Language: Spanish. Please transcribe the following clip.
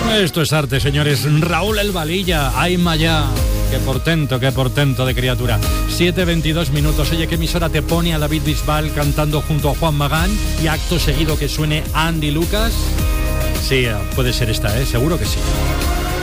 Esto es arte, señores. Raúl El Valilla, ay Maya. Qué portento de criatura. 7:22 minutos. Oye, ¿qué emisora te pone a David Bisbal cantando junto a Juan Magán y acto seguido que suene Andy Lucas? Sí, puede ser esta, seguro que sí.